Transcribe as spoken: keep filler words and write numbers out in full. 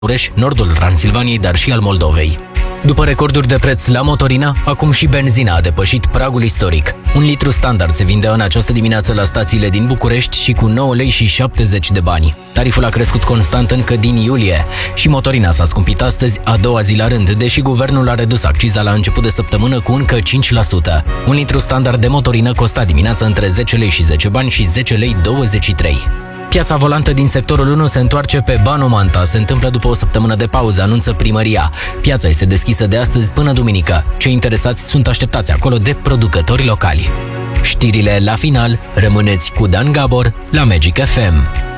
Mureș, nordul Transilvaniei, dar și al Moldovei. După recorduri de preț la motorină, acum și benzina a depășit pragul istoric. Un litru standard se vinde în această dimineață la stațiile din București și cu nouă lei și șaptezeci de bani. Tariful a crescut constant încă din iulie și motorina s-a scumpit astăzi a doua zi la rând, deși guvernul a redus acciza la început de săptămână cu încă cinci la sută. Un litru standard de motorină costa dimineața între zece lei și zece bani și zece lei douăzeci și trei. Piața volantă din sectorul unu se întoarce pe Banomanta. Se întâmplă după o săptămână de pauză, anunță primăria. Piața este deschisă de astăzi până duminică. Cei interesați sunt așteptați acolo de producători locali. Știrile la final, rămâneți cu Dan Gabor la Magic F M.